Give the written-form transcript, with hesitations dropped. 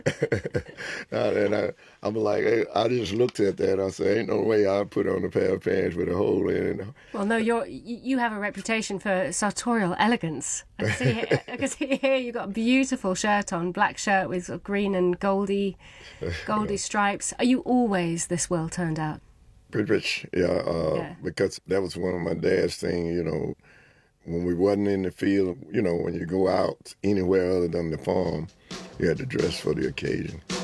I'm like, I just looked at that. I said, ain't no way I'll put on a pair of pants with a hole in Well, no, you have a reputation for sartorial elegance. I can see here you've got a beautiful shirt on, black shirt with sort of green and goldy it. stripes. Are you always this well turned out? Pretty rich, yeah, Yeah. because that was one of my dad's things, when we wasn't in the field, when you go out anywhere other than the farm, you had to dress for the occasion.